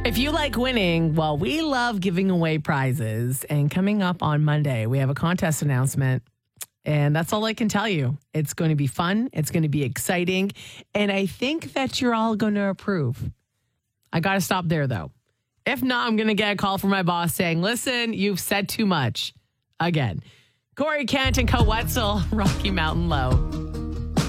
If you like winning, well, we love giving away prizes. And coming up on Monday, we have a contest announcement. And that's all I can tell you. It's going to be fun. It's going to be exciting. And I think that you're all going to approve. I got to stop there, though. If not, I'm going to get a call from my boss saying, listen, you've said too much. Again. Corey Kent and Co Wetzel, Rocky Mountain Low.